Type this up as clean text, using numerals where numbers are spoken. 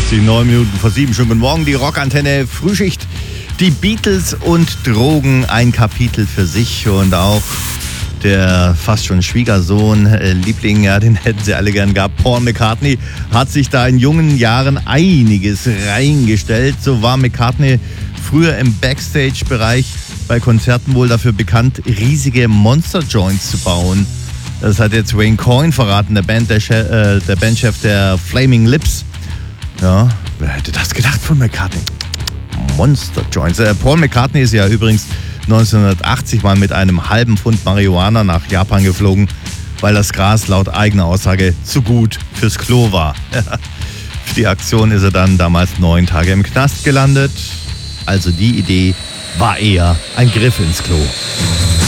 9 Minuten vor 7. Schönen guten Morgen, die Rockantenne Frühschicht. Die Beatles und Drogen, ein Kapitel für sich und auch der fast schon Schwiegersohn, Liebling, ja, den hätten sie alle gern gehabt. Paul McCartney hat sich da in jungen Jahren einiges reingestellt. So war McCartney früher im Backstage-Bereich bei Konzerten wohl dafür bekannt, riesige Monster-Joints zu bauen. Das hat jetzt Wayne Coyne verraten, der Bandchef der Flaming Lips. Ja, wer hätte das gedacht von McCartney? Monster Joints. Paul McCartney ist ja übrigens 1980 mal mit einem halben Pfund Marihuana nach Japan geflogen, weil das Gras laut eigener Aussage zu gut fürs Klo war. Für die Aktion ist er dann damals 9 Tage im Knast gelandet. Also die Idee war eher ein Griff ins Klo.